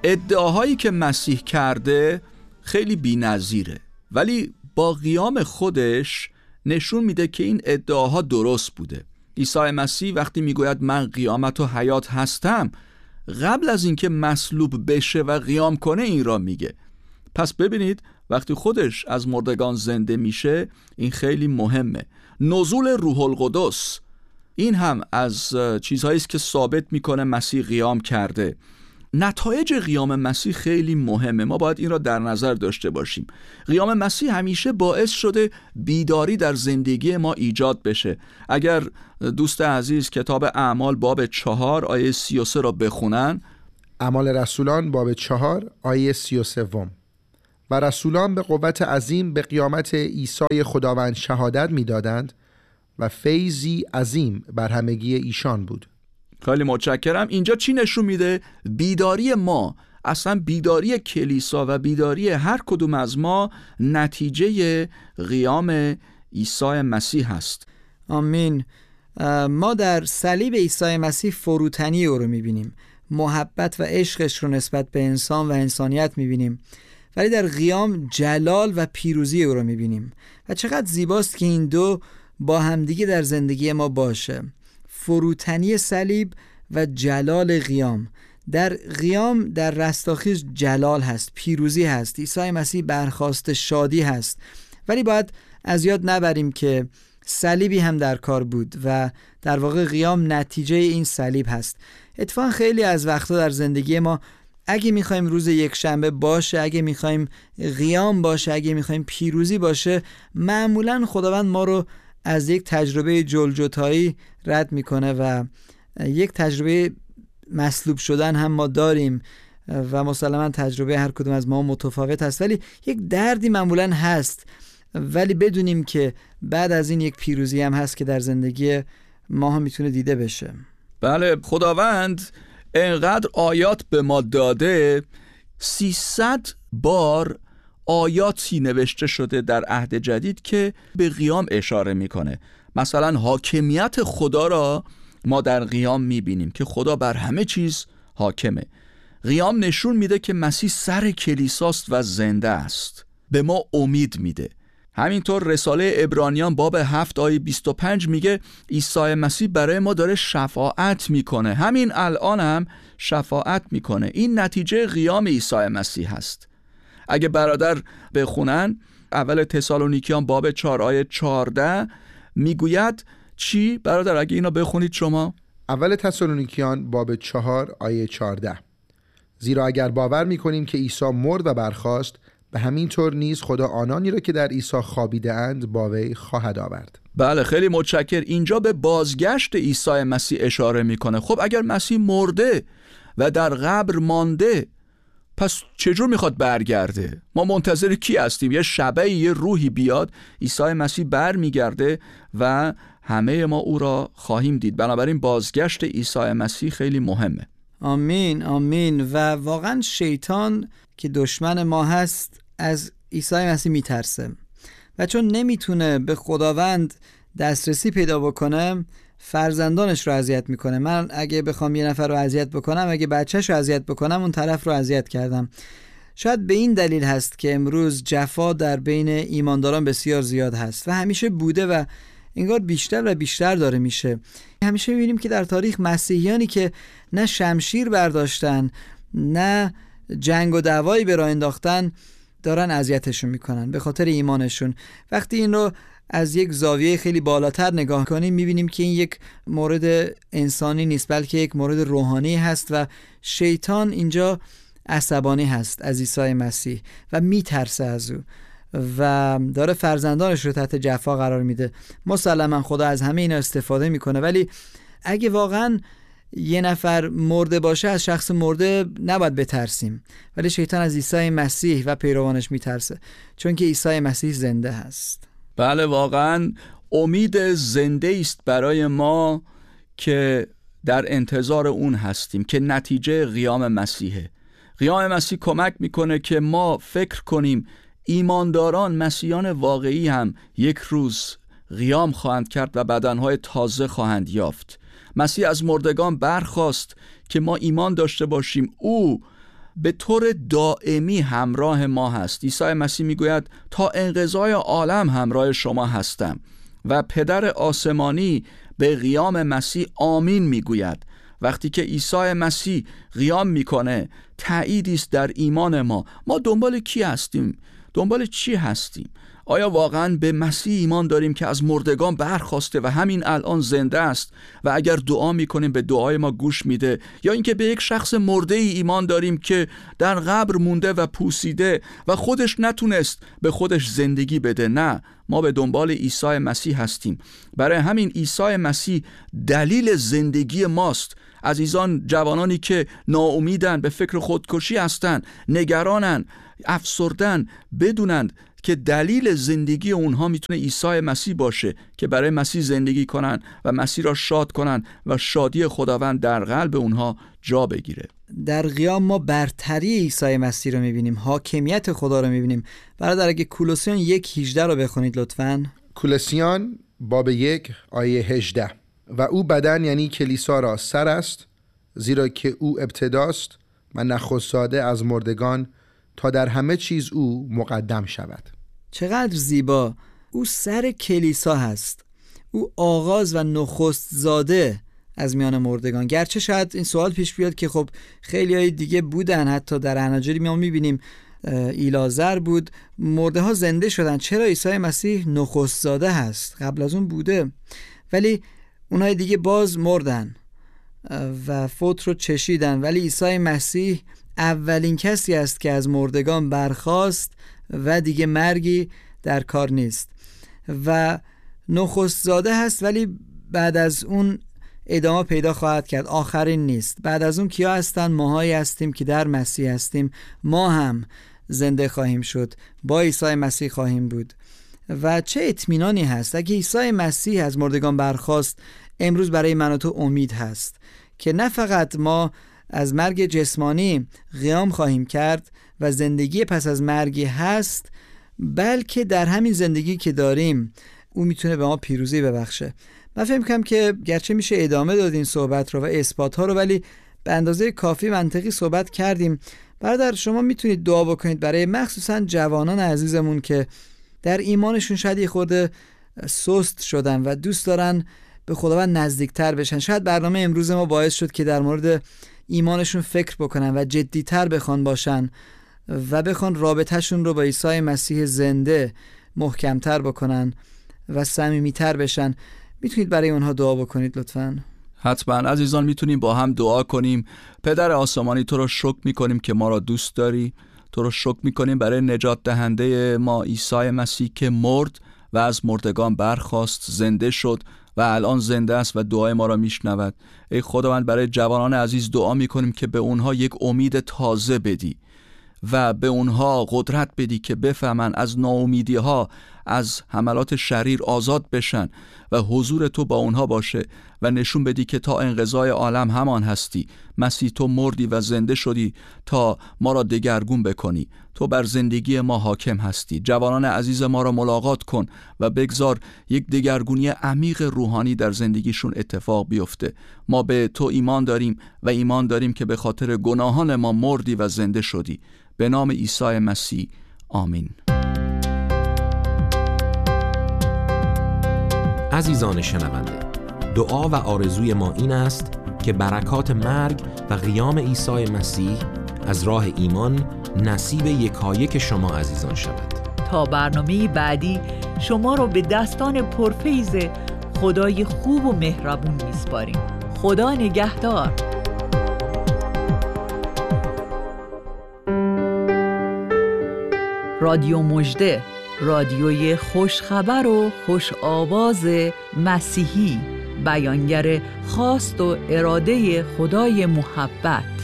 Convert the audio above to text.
ادعاهایی که مسیح کرده خیلی بی‌نظیره، ولی با قیام خودش نشون میده که این ادعاها درست بوده. عیسی مسیح وقتی میگوید من قیامت و حیات هستم، قبل از اینکه مصلوب بشه و قیام کنه این را میگه. پس ببینید وقتی خودش از مردگان زنده میشه، این خیلی مهمه. نزول روح القدس، این هم از چیزهایی است که ثابت میکنه مسیح قیام کرده. نتایج قیام مسیح خیلی مهمه، ما باید این را در نظر داشته باشیم. قیام مسیح همیشه باعث شده بیداری در زندگی ما ایجاد بشه. اگر دوست عزیز کتاب اعمال باب 4 آیه 33 را بخونن، اعمال رسولان باب 4 آیه 33: و رسولان به قوت عظیم به قیامت عیسی خداوند شهادت می‌دادند و فیضی عظیم بر همگی ایشان بود. خیلی متشکرم. اینجا چی نشون میده؟ بیداری ما، اصلا بیداری کلیسا و بیداری هر کدوم از ما نتیجه قیام عیسی مسیح هست. آمین. ما در صلیب عیسی مسیح فروتنی او رو میبینیم، محبت و عشقش رو نسبت به انسان و انسانیت میبینیم، ولی در قیام جلال و پیروزی او رو میبینیم. و چقدر زیباست که این دو با همدیگه در زندگی ما باشه، فروتنی صلیب و جلال قیام. در قیام در رستاخیز جلال هست، پیروزی هست، عیسی مسیح برخاست شادی هست. ولی باید از یاد نبریم که صلیبی هم در کار بود و در واقع قیام نتیجه این صلیب هست. اتفاقا خیلی از وقتا در زندگی ما اگه میخوایم روز یکشنبه باشه، اگه میخوایم قیام باشه، اگه میخوایم پیروزی باشه، معمولا خداوند ما رو از یک تجربه جلجتایی رد میکنه و یک تجربه مصلوب شدن هم ما داریم و مسلما تجربه هر کدوم از ما متفاوت هست، ولی یک دردی معمولا هست. ولی بدونیم که بعد از این یک پیروزی هم هست که در زندگی ما هم میتونه دیده بشه. بله، خداوند اینقدر آیات به ما داده، 300 بار آیاتی نوشته شده در عهد جدید که به قیام اشاره میکنه. مثلا حاکمیت خدا را ما در قیام میبینیم که خدا بر همه چیز حاکمه. قیام نشون میده که مسیح سر کلیساست و زنده است، به ما امید میده. همینطور رساله عبرانیان باب 7 آیه 25 میگه عیسی مسیح برای ما داره شفاعت میکنه، همین الان هم شفاعت میکنه. این نتیجه قیام عیسی مسیح هست. اگه برادر بخونن اول تسالونیکیان باب 4 آیه 14 میگوید چی؟ برادر اگه اینو بخونید شما. اول تسالونیکیان باب 4 آیه 14: زیرا اگر باور میکنیم که عیسی مرد و برخاست، به همین طور نیز خدا آنانی را که در عیسی خوابیده اند با وی خواهد آورد. بله، خیلی متشکر. اینجا به بازگشت عیسی مسیح اشاره میکنه. خب اگر مسیح مرده و در قبر مانده، پس چجور میخواد برگرده؟ ما منتظر کی هستیم؟ یه شبه، یه روحی بیاد. عیسی مسیح بر میگرده و همه ما او را خواهیم دید. بنابراین بازگشت عیسی مسیح خیلی مهمه. آمین آمین. و واقعا شیطان که دشمن ما هست از عیسی مسیح میترسه و چون نمیتونه به خداوند دسترسی پیدا بکنه، فرزندانش رو اذیت میکنه. من اگه بخوام یه نفر رو اذیت بکنم، اگه بچه‌ش رو اذیت بکنم، اون طرف رو اذیت کردم. شاید به این دلیل هست که امروز جفا در بین ایمانداران بسیار زیاد هست و همیشه بوده و انگار بیشتر و بیشتر داره میشه. همیشه میبینیم که در تاریخ مسیحیانی که نه شمشیر برداشتن نه جنگ و دعوایی به راه انداختن دارن اذیتشون میکنن به خاطر ایمانشون. وقتی این رو از یک زاویه خیلی بالاتر نگاه کنیم میبینیم که این یک مورد انسانی نیست، بلکه یک مورد روحانی هست و شیطان اینجا عصبانی هست از عیسی مسیح و میترسه از او و داره فرزندانش رو تحت جفا قرار میده. مسلما خدا از همه اینا استفاده میکنه، ولی اگه واقعا یه نفر مرده باشه از شخص مرده نباید بترسیم، ولی شیطان از عیسی مسیح و پیروانش میترسه چون که عیسی مسیح زنده هست. بله، واقعا امید زنده است برای ما که در انتظار اون هستیم که نتیجه قیام مسیحه. قیام مسیح کمک میکنه که ما فکر کنیم ایمانداران، مسیحیان واقعی هم یک روز قیام خواهند کرد و بدنهای تازه خواهند یافت. مسیح از مردگان برخاست که ما ایمان داشته باشیم او به طور دائمی همراه ما هست. عیسی مسیح میگوید تا انقضای عالم همراه شما هستم و پدر آسمانی به قیام مسیح آمین میگوید. وقتی که عیسی مسیح قیام میکنه تأییدی است در ایمان ما. ما دنبال کی هستیم؟ دنبال چی هستیم؟ آیا واقعا به مسیح ایمان داریم که از مردگان برخاسته و همین الان زنده است و اگر دعا میکنیم به دعای ما گوش میده، یا اینکه به یک شخص مرده ای ایمان داریم که در قبر مونده و پوسیده و خودش نتونست به خودش زندگی بده؟ نه، ما به دنبال عیسی مسیح هستیم. برای همین عیسی مسیح دلیل زندگی ماست. عزیزان، جوانانی که ناامیدن، به فکر خودکشی هستن، نگرانن، افسردن، بدونند که دلیل زندگی اونها میتونه عیسی مسیح باشه که برای مسیح زندگی کنن و مسیح را شاد کنن و شادی خداوند در قلب اونها جا بگیره. در قیام ما برتری عیسی مسیح رو میبینیم، حاکمیت خدا رو میبینیم. برادر اگه کولوسیان 1:18 رو بخونید لطفاً. کولوسیان باب 1 آیه 18: و او بدن یعنی کلیسا را سر است، زیرا که او ابتداست و نخست زاده از مردگان، تا در همه چیز او مقدم شود. چقدر زیبا! او سر کلیسا هست، او آغاز و نخست زاده از میان مردگان. گرچه شاید این سوال پیش بیاد که خب خیلی های دیگه بودن، حتی در اناجیل ما میبینیم ایلازر بود، مرده ها زنده شدن، چرا عیسی مسیح نخست زاده هست؟ قبل از اون بوده، ولی اونهای دیگه باز مردن و فوت رو چشیدن، ولی عیسی مسیح اولین کسی است که از مردگان برخاست و دیگه مرگی در کار نیست و نخست زاده هست، ولی بعد از اون ادامه پیدا خواهد کرد، آخرین نیست. بعد از اون کیا هستن؟ ماهایی هستیم که در مسیح هستیم، ما هم زنده خواهیم شد، با عیسی مسیح خواهیم بود. و چه اطمینانی هست اگه عیسی مسیح از مردگان برخاست، امروز برای من و تو امید هست که نه فقط ما از مرگ جسمانی قیام خواهیم کرد و زندگی پس از مرگی هست، بلکه در همین زندگی که داریم او میتونه به ما پیروزی ببخشه. من فکر می‌کنم که گرچه میشه ادامه داد این صحبت رو و اثبات ها رو، ولی به اندازه کافی منطقی صحبت کردیم. برادر شما میتونید دعا بکنید برای مخصوصا جوانان عزیزمون که در ایمانشون شاید یه خورده سست شدن و دوست دارن به خداوند نزدیکتر بشن. شاید برنامه امروز ما باعث شد که در مورد ایمانشون فکر بکنن و جدیتر بخوان باشن و بخوان رابطهشون رو با عیسی مسیح زنده محکمتر بکنن و صمیمیتر بشن. میتونید برای اونها دعا بکنید لطفاً؟ حتما عزیزان، میتونیم با هم دعا کنیم. پدر آسمانی، تو رو شکر میکنیم که ما را دوست داری. تو رو شکر میکنیم برای نجات دهنده ما عیسی مسیح که مرد و از مردگان برخاست، زنده شد و الان زنده است و دعای ما را میشنود. ای خداوند، برای جوانان عزیز دعا میکنیم که به اونها یک امید تازه بدی و به اونها قدرت بدی که بفهمن از ناامیدی ها، از حملات شریر آزاد بشن و حضور تو با اونها باشه و نشون بدی که تا انقضای عالم همان هستی. مسیح، تو مردی و زنده شدی تا ما را دگرگون بکنی. تو بر زندگی ما حاکم هستی. جوانان عزیز ما را ملاقات کن و بگذار یک دگرگونی عمیق روحانی در زندگیشون اتفاق بیفته. ما به تو ایمان داریم و ایمان داریم که به خاطر گناهان ما مردی و زنده شدی. به نام عیسی مسیح، آمین. عزیزان شنونده، دعا و آرزوی ما این است که برکات مرگ و قیام عیسی مسیح از راه ایمان نصیب یکایک شما عزیزان شود. تا برنامه بعدی شما رو به دستان پرفیض خدای خوب و مهربون میسپاریم. خدا نگهدار. رادیو مژده، رادیوی خوشخبر و خوش آواز مسیحی، بیانگر خواست و اراده خدای محبت.